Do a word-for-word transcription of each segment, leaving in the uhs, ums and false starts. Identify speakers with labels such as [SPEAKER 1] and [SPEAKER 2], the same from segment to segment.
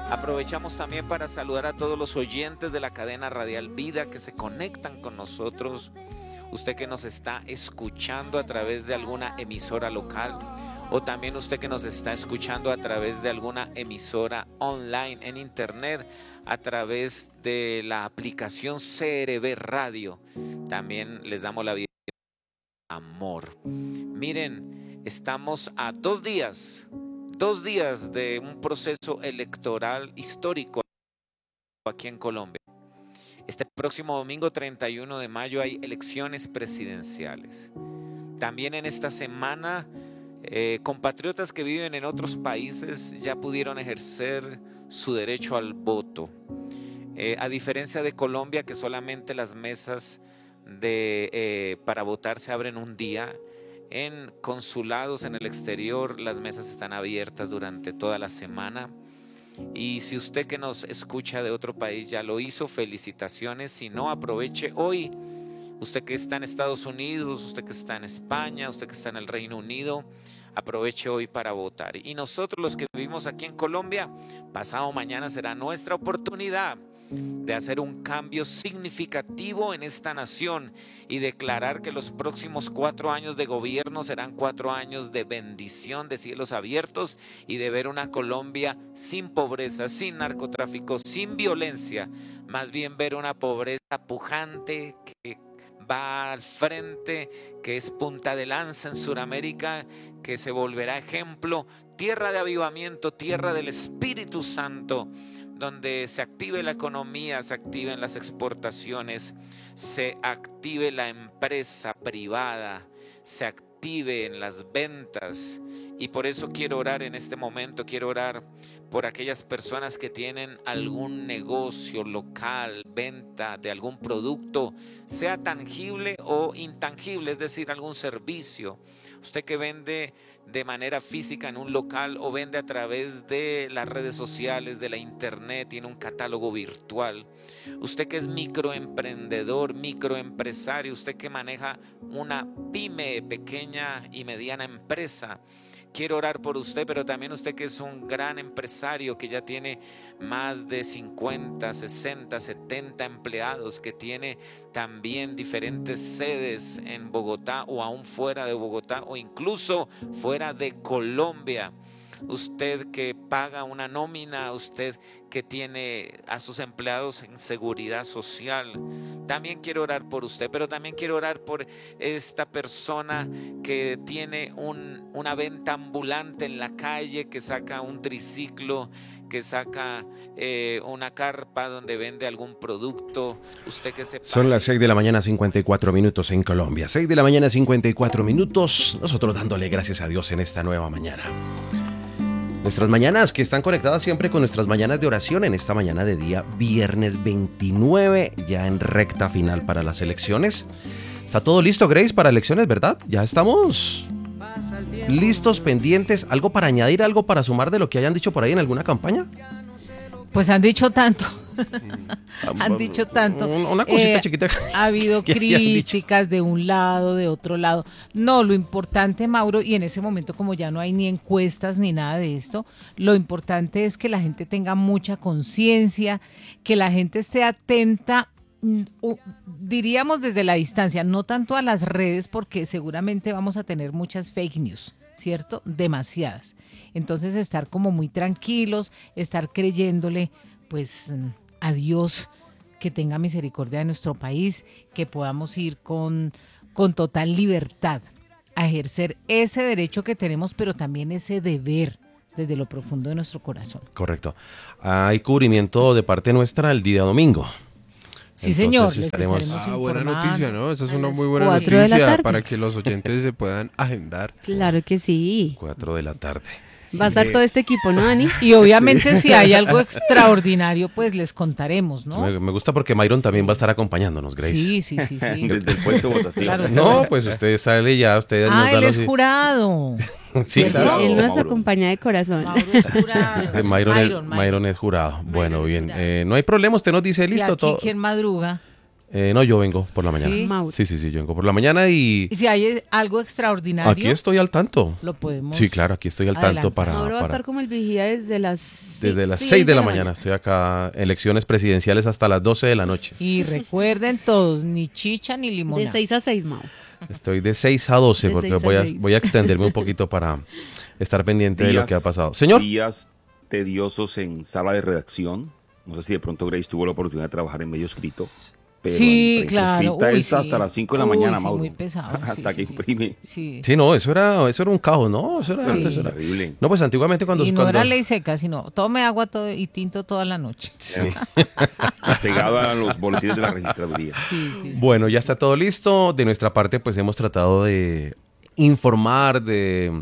[SPEAKER 1] Aprovechamos también para saludar a todos los oyentes de la cadena Radial Vida que se conectan con nosotros. Usted que nos está escuchando a través de alguna emisora local, o también usted que nos está escuchando a través de alguna emisora online en internet, a través de la aplicación C R B Radio. También les damos la bienvenida. Amor. Miren, estamos a dos días, dos días de un proceso electoral histórico aquí en Colombia. Este próximo domingo treinta y uno de mayo hay elecciones presidenciales. También en esta semana, eh, compatriotas que viven en otros países ya pudieron ejercer su derecho al voto. Eh, a diferencia de Colombia, que solamente las mesas de, eh, para votar se abren un día, en consulados en el exterior las mesas están abiertas durante toda la semana. Y si usted que nos escucha de otro país ya lo hizo, felicitaciones. Si no, aproveche hoy. Usted que está en Estados Unidos, usted que está en España, usted que está en el Reino Unido, aproveche hoy para votar. Y nosotros los que vivimos aquí en Colombia, pasado mañana será nuestra oportunidad de hacer un cambio significativo en esta nación y declarar que los próximos cuatro años de gobierno serán cuatro años de bendición, de cielos abiertos y de ver una Colombia sin pobreza, sin narcotráfico, sin violencia, más bien ver una pobreza pujante que va al frente, que es punta de lanza en Sudamérica, que se volverá ejemplo, tierra de avivamiento, tierra del Espíritu Santo, donde se active la economía, se activen las exportaciones, se active la empresa privada, se active en las ventas. Y por eso quiero orar en este momento, quiero orar por aquellas personas que tienen algún negocio local, venta de algún producto, sea tangible o intangible, es decir, algún servicio. Usted que vende de manera física en un local o vende a través de las redes sociales, de la internet, tiene un catálogo virtual. Usted que es microemprendedor, microempresario, usted que maneja una pyme, pequeña y mediana empresa, quiero orar por usted, pero también usted que es un gran empresario, que ya tiene más de cincuenta, sesenta, setenta empleados, que tiene también diferentes sedes en Bogotá o aún fuera de Bogotá o incluso fuera de Colombia. Usted que paga una nómina, usted que tiene a sus empleados en seguridad social, también quiero orar por usted, pero también quiero orar por esta persona que tiene un, una venta ambulante en la calle, que saca un triciclo, que saca eh, una carpa donde vende algún producto. Usted que se
[SPEAKER 2] Son las seis de la mañana, cincuenta y cuatro minutos en Colombia. seis de la mañana, cincuenta y cuatro minutos. Nosotros dándole gracias a Dios en esta nueva mañana. Nuestras mañanas que están conectadas siempre con nuestras mañanas de oración en esta mañana de día viernes veintinueve, ya en recta final para las elecciones. ¿Está todo listo, Grace, para elecciones, verdad? Ya estamos listos, pendientes. ¿Algo para añadir, algo para sumar de lo que hayan dicho por ahí en alguna campaña?
[SPEAKER 3] Pues han dicho tanto. Han dicho tanto.
[SPEAKER 2] Una cosita eh, chiquita.
[SPEAKER 3] Ha habido críticas de un lado, de otro lado. No, lo importante, Mauro, y en ese momento como ya no hay ni encuestas ni nada de esto, lo importante es que la gente tenga mucha conciencia, que la gente esté atenta, diríamos desde la distancia, no tanto a las redes, porque seguramente vamos a tener muchas fake news, ¿cierto? Demasiadas. Entonces estar como muy tranquilos, estar creyéndole pues a Dios que tenga misericordia de nuestro país, que podamos ir con, con total libertad a ejercer ese derecho que tenemos, pero también ese deber desde lo profundo de nuestro corazón.
[SPEAKER 2] Correcto. Hay cubrimiento de parte nuestra el día domingo.
[SPEAKER 3] Sí, entonces, señor. Les
[SPEAKER 4] estaremos... Ah, buena noticia, ¿no? Esa es una muy buena noticia para que los oyentes se puedan agendar.
[SPEAKER 5] Claro que sí.
[SPEAKER 2] Cuatro de la tarde.
[SPEAKER 5] Sí. Va a estar todo este equipo, ¿no, Dani?
[SPEAKER 3] Y obviamente sí. Si hay algo extraordinario, pues les contaremos, ¿no?
[SPEAKER 2] Me, me gusta porque Myron también va a estar acompañándonos, Grace.
[SPEAKER 3] Sí, sí, sí, sí.
[SPEAKER 1] Desde el puesto de votación.
[SPEAKER 2] Claro. No, pues usted sale ya, usted
[SPEAKER 3] ah,
[SPEAKER 2] nos da
[SPEAKER 3] él
[SPEAKER 2] los...
[SPEAKER 3] es jurado.
[SPEAKER 2] Sí, claro.
[SPEAKER 5] Él nos
[SPEAKER 2] Mauro.
[SPEAKER 5] acompaña de corazón.
[SPEAKER 3] Mauro es jurado.
[SPEAKER 2] Myron,
[SPEAKER 3] Myron,
[SPEAKER 2] el,
[SPEAKER 3] Myron.
[SPEAKER 2] Myron es jurado.
[SPEAKER 3] Myron
[SPEAKER 2] bueno,
[SPEAKER 3] es
[SPEAKER 2] bien.
[SPEAKER 3] jurado.
[SPEAKER 2] Eh, no hay problema, usted nos dice listo
[SPEAKER 3] ¿Y aquí
[SPEAKER 2] todo.
[SPEAKER 3] quién madruga?
[SPEAKER 2] Eh, no, yo vengo por la mañana.
[SPEAKER 3] ¿Sí?
[SPEAKER 5] Mauro.
[SPEAKER 2] Sí, sí, sí, yo vengo por la mañana y...
[SPEAKER 3] Y si hay algo extraordinario,
[SPEAKER 2] Aquí estoy al tanto.
[SPEAKER 3] lo podemos...
[SPEAKER 2] Sí, claro, aquí estoy al tanto
[SPEAKER 3] adelantar.
[SPEAKER 2] para...
[SPEAKER 5] Mauro va a
[SPEAKER 2] para-
[SPEAKER 5] estar como el vigía desde las...
[SPEAKER 2] Desde las
[SPEAKER 5] seis
[SPEAKER 2] seis de la mañana estoy acá, elecciones presidenciales hasta las doce de la noche.
[SPEAKER 3] Y recuerden todos, ni chicha ni limón.
[SPEAKER 5] De seis a seis, Mauro.
[SPEAKER 2] Estoy de seis a doce
[SPEAKER 5] De
[SPEAKER 2] porque
[SPEAKER 5] seis a
[SPEAKER 2] voy a,
[SPEAKER 5] seis.
[SPEAKER 2] voy a extenderme un poquito para estar pendiente de lo
[SPEAKER 6] Días-
[SPEAKER 2] que ha pasado. Señor,
[SPEAKER 6] Días tediosos en sala de redacción. No sé si de pronto Grace tuvo la oportunidad de trabajar en medio escrito. Pero
[SPEAKER 3] Sí,
[SPEAKER 6] en prensa
[SPEAKER 3] claro.
[SPEAKER 6] escrita
[SPEAKER 3] Uy,
[SPEAKER 6] es
[SPEAKER 3] sí.
[SPEAKER 6] hasta las cinco de la
[SPEAKER 3] Uy,
[SPEAKER 6] mañana,
[SPEAKER 3] sí,
[SPEAKER 6] Mauro.
[SPEAKER 3] muy pesado, sí,
[SPEAKER 6] hasta
[SPEAKER 3] sí,
[SPEAKER 6] que
[SPEAKER 3] sí.
[SPEAKER 6] imprime.
[SPEAKER 3] Sí.
[SPEAKER 2] sí, no, eso era, eso era un caos, ¿no? Eso era,
[SPEAKER 3] Sí.
[SPEAKER 2] eso era-
[SPEAKER 6] Terrible.
[SPEAKER 2] No, pues antiguamente cuando...
[SPEAKER 3] Y no
[SPEAKER 2] cuando-
[SPEAKER 3] era ley seca, sino tome agua todo y tinto toda la noche.
[SPEAKER 2] Sí.
[SPEAKER 6] Pegado a los boletines de la registraduría.
[SPEAKER 3] Sí, sí.
[SPEAKER 2] Bueno, ya está todo listo. De nuestra parte, pues hemos tratado de informar, de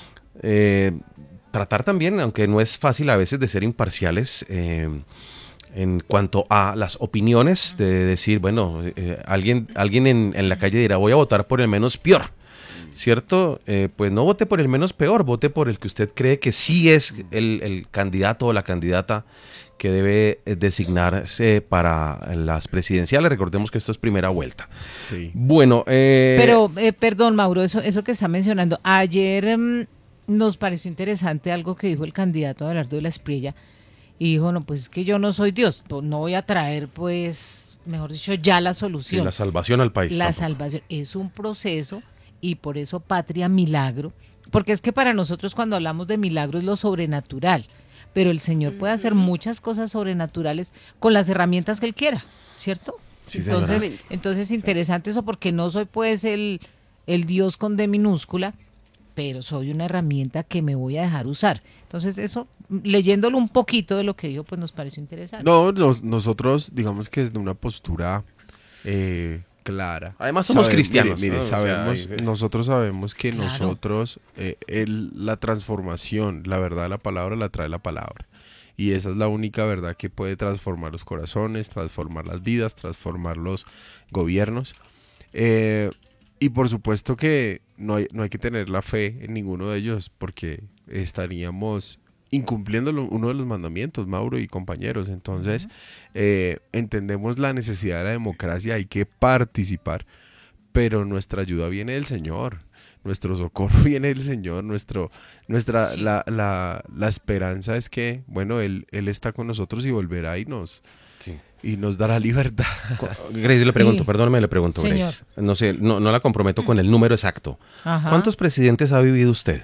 [SPEAKER 2] eh, tratar también, aunque no es fácil a veces, de ser imparciales eh, en cuanto a las opiniones, de decir, bueno, eh, alguien, alguien en, en la calle dirá, voy a votar por el menos peor. ¿Cierto? Eh, pues no vote por el menos peor, vote por el que usted cree que sí es el, el candidato o la candidata que debe eh, designarse para las presidenciales. Recordemos que esto es primera vuelta.
[SPEAKER 4] Sí.
[SPEAKER 2] Bueno, eh,
[SPEAKER 3] Pero, eh, perdón, Mauro, eso, eso que está mencionando. Ayer mm, nos pareció interesante algo que dijo el candidato Abelardo de la Espriella. Y dijo, no, pues es que yo no soy Dios. No no voy a traer, pues, mejor dicho, ya la
[SPEAKER 2] sí,
[SPEAKER 3] solución.
[SPEAKER 2] la salvación al país.
[SPEAKER 3] La
[SPEAKER 2] tampoco.
[SPEAKER 3] salvación es un proceso y por eso patria milagro, porque es que para nosotros cuando hablamos de milagro es lo sobrenatural, pero el Señor puede hacer muchas cosas sobrenaturales con las herramientas que Él quiera, ¿cierto?
[SPEAKER 2] Sí, señora.
[SPEAKER 3] entonces, entonces interesante eso porque no soy pues el, el Dios con D minúscula, pero soy una herramienta que me voy a dejar usar. Entonces eso, leyéndolo un poquito de lo que dijo, pues nos pareció interesante.
[SPEAKER 4] No, nos- nosotros digamos que desde una postura eh, clara.
[SPEAKER 2] Además somos
[SPEAKER 4] Sabe-
[SPEAKER 2] cristianos,
[SPEAKER 4] Mire, mire,
[SPEAKER 2] ¿no? O sea,
[SPEAKER 4] sabemos,
[SPEAKER 2] ahí-
[SPEAKER 4] nosotros sabemos que
[SPEAKER 3] Claro.
[SPEAKER 4] nosotros, eh, el- la transformación, la verdad de la palabra la trae la palabra. Y esa es la única verdad que puede transformar los corazones, transformar las vidas, transformar los gobiernos. Eh, y por supuesto que no hay, no hay que tener la fe en ninguno de ellos porque estaríamos incumpliendo lo- uno de los mandamientos, Mauro y compañeros. Entonces, eh, entendemos la necesidad de la democracia, hay que participar, pero nuestra ayuda viene del Señor. Nuestro socorro viene del Señor, nuestro, nuestra,
[SPEAKER 3] Sí.
[SPEAKER 4] la, la, la esperanza es que, bueno, Él, Él está con nosotros y volverá y nos,
[SPEAKER 2] Sí.
[SPEAKER 4] y nos dará libertad.
[SPEAKER 2] Grace, le pregunto,
[SPEAKER 3] Sí.
[SPEAKER 2] perdóneme, le pregunto,
[SPEAKER 3] Señor.
[SPEAKER 2] Grace. No sé, no, no la comprometo con el número exacto.
[SPEAKER 3] Ajá.
[SPEAKER 2] ¿Cuántos presidentes ha vivido usted?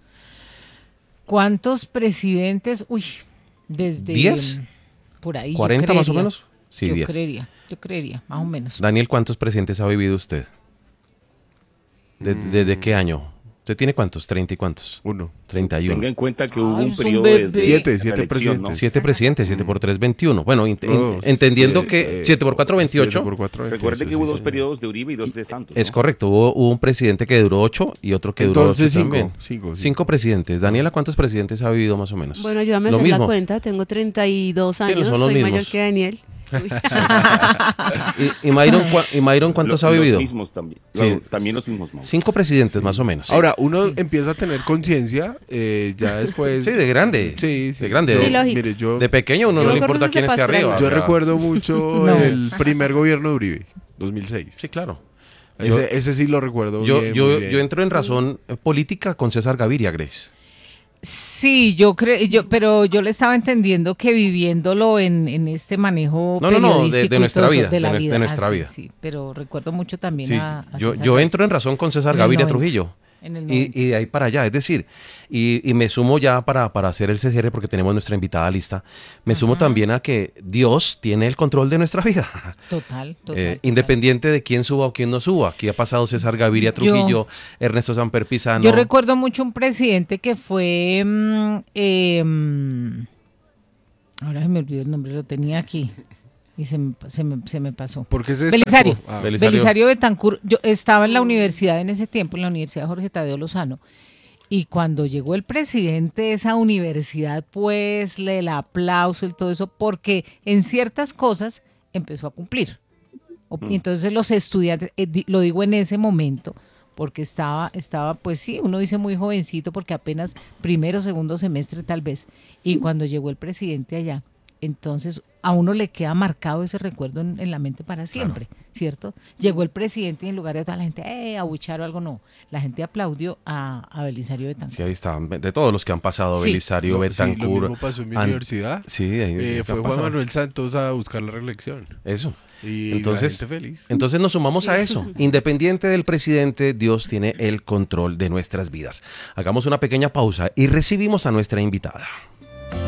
[SPEAKER 3] ¿Cuántos presidentes? Uy, desde...
[SPEAKER 2] ¿Diez?
[SPEAKER 3] Por ahí. yo
[SPEAKER 2] ¿cuarenta más o
[SPEAKER 3] creería.
[SPEAKER 2] menos? Sí,
[SPEAKER 3] yo
[SPEAKER 2] diez.
[SPEAKER 3] creería, yo creería, más o menos.
[SPEAKER 2] Daniel, ¿cuántos presidentes ha vivido usted? ¿De-
[SPEAKER 4] Mm.
[SPEAKER 2] ¿Desde qué año? ¿Usted tiene cuántos? ¿Treinta y cuántos?
[SPEAKER 4] Uno.
[SPEAKER 2] Treinta y
[SPEAKER 6] Tenga
[SPEAKER 2] uno.
[SPEAKER 6] en cuenta que hubo
[SPEAKER 3] Ay,
[SPEAKER 6] un
[SPEAKER 3] es un
[SPEAKER 6] periodo de,
[SPEAKER 3] bebé.
[SPEAKER 6] de
[SPEAKER 4] Siete, siete
[SPEAKER 6] reelección,
[SPEAKER 4] presidentes.
[SPEAKER 6] ¿no?
[SPEAKER 2] Siete presidentes, siete por tres, veintiuno. Bueno, en- en-
[SPEAKER 4] No,
[SPEAKER 2] entendiendo
[SPEAKER 4] sí,
[SPEAKER 2] que
[SPEAKER 4] eh,
[SPEAKER 2] siete por cuatro, veintiocho.
[SPEAKER 4] siete por cuatro,
[SPEAKER 6] Recuerde
[SPEAKER 4] veintiocho,
[SPEAKER 6] que hubo
[SPEAKER 4] sí,
[SPEAKER 6] dos
[SPEAKER 4] señor.
[SPEAKER 6] periodos de Uribe y dos de Santos.
[SPEAKER 2] Es
[SPEAKER 6] ¿no?
[SPEAKER 2] correcto, hubo, hubo un presidente que duró ocho y otro que duró
[SPEAKER 4] Entonces
[SPEAKER 2] ocho
[SPEAKER 4] cinco,
[SPEAKER 2] también.
[SPEAKER 4] cinco, cinco.
[SPEAKER 2] Cinco presidentes. Daniela, ¿cuántos presidentes ha vivido más o menos?
[SPEAKER 5] Bueno, yo ya me
[SPEAKER 2] Lo
[SPEAKER 5] sé la
[SPEAKER 2] mismo.
[SPEAKER 5] cuenta, tengo treinta y dos
[SPEAKER 2] Sí,
[SPEAKER 5] años,
[SPEAKER 2] son los
[SPEAKER 5] soy mayor
[SPEAKER 2] mismos.
[SPEAKER 5] que Daniel.
[SPEAKER 2] ¿Y, y Myron, cua- y Myron cuántos
[SPEAKER 6] Lo-
[SPEAKER 2] ha vivido?
[SPEAKER 6] Los mismos también.
[SPEAKER 2] Sí.
[SPEAKER 6] Lo- también los mismos, Mauro.
[SPEAKER 2] Cinco presidentes más o menos.
[SPEAKER 4] Ahora, uno empieza a tener conciencia, eh, ya después...
[SPEAKER 2] Sí, de grande.
[SPEAKER 4] Sí, sí.
[SPEAKER 2] De grande.
[SPEAKER 4] Yo-
[SPEAKER 5] Sí, lógico.
[SPEAKER 4] Mire, yo,
[SPEAKER 2] De pequeño uno
[SPEAKER 5] Yo
[SPEAKER 2] no le
[SPEAKER 5] me acuerdo
[SPEAKER 2] importa quién
[SPEAKER 5] desde
[SPEAKER 2] esté arriba.
[SPEAKER 5] Pastrana.
[SPEAKER 4] yo
[SPEAKER 2] o sea,
[SPEAKER 4] recuerdo mucho
[SPEAKER 3] No.
[SPEAKER 4] el primer gobierno de Uribe, dos mil seis.
[SPEAKER 2] Sí, claro.
[SPEAKER 4] Ese,
[SPEAKER 2] Yo-
[SPEAKER 4] ese sí lo recuerdo
[SPEAKER 2] Yo,
[SPEAKER 4] bien,
[SPEAKER 2] yo,
[SPEAKER 4] muy bien.
[SPEAKER 2] yo entro en razón eh, política con César Gaviria, Grace.
[SPEAKER 3] Sí, yo creo, yo, pero yo le estaba entendiendo que viviéndolo en, en este manejo
[SPEAKER 2] No, no, no, de- de
[SPEAKER 3] periodístico y
[SPEAKER 2] nuestra
[SPEAKER 3] todo eso,
[SPEAKER 2] vida,
[SPEAKER 3] de la
[SPEAKER 2] de nues-
[SPEAKER 3] vida,
[SPEAKER 2] de nuestra
[SPEAKER 3] Ah, sí,
[SPEAKER 2] vida.
[SPEAKER 3] sí, pero recuerdo mucho también
[SPEAKER 2] Sí,
[SPEAKER 3] a, a
[SPEAKER 2] yo,
[SPEAKER 3] César
[SPEAKER 2] yo
[SPEAKER 3] Gaviria.
[SPEAKER 2] entro en razón con César
[SPEAKER 3] En el
[SPEAKER 2] Gaviria
[SPEAKER 3] noventa.
[SPEAKER 2] Trujillo.
[SPEAKER 3] En el
[SPEAKER 2] Y,
[SPEAKER 3] noventa.
[SPEAKER 2] y de ahí para allá, es decir, y, y me sumo ya para, para hacer el C C R porque tenemos nuestra invitada lista, me sumo
[SPEAKER 3] Ajá.
[SPEAKER 2] también a que Dios tiene el control de nuestra vida.
[SPEAKER 3] Total, total.
[SPEAKER 2] Eh,
[SPEAKER 3] total.
[SPEAKER 2] independiente de quién suba o quién no suba. Aquí ha pasado César Gaviria Trujillo, Ernesto Samper Pizano.
[SPEAKER 3] Yo recuerdo mucho un presidente que fue, mm, eh, mm, ahora se me olvidó el nombre, lo tenía aquí y se me, se me, se me pasó.
[SPEAKER 4] ¿Por qué se
[SPEAKER 3] Belisario.
[SPEAKER 4] destacó? Ah,
[SPEAKER 2] Belisario.
[SPEAKER 3] Belisario Betancur, yo estaba en la universidad en ese tiempo, en la Universidad Jorge Tadeo Lozano, y cuando llegó el presidente de esa universidad, pues le el aplauso y todo eso, porque en ciertas cosas empezó a cumplir. O- y entonces los estudiantes, eh, di- lo digo en ese momento, porque estaba, estaba, pues sí, uno dice muy jovencito, porque apenas primero, segundo semestre tal vez, y cuando llegó el presidente allá, entonces a uno le queda marcado ese recuerdo en, en la mente para siempre, claro. ¿Cierto? Llegó el presidente y en lugar de toda la gente, eh, abuchar o algo, no. La gente aplaudió a, a Belisario Betancur.
[SPEAKER 2] Sí, ahí están, de todos los que han pasado, sí. Belisario no, Betancur.
[SPEAKER 4] Sí, lo mismo pasó en mi han, universidad.
[SPEAKER 2] Sí, ahí,
[SPEAKER 4] eh, fue Juan Manuel Santos a buscar la reelección.
[SPEAKER 2] Eso.
[SPEAKER 4] Y
[SPEAKER 2] entonces,
[SPEAKER 4] la gente feliz.
[SPEAKER 2] Entonces nos sumamos sí. a eso. Independiente del presidente, Dios tiene el control de nuestras vidas. Hagamos una pequeña pausa y recibimos a nuestra invitada.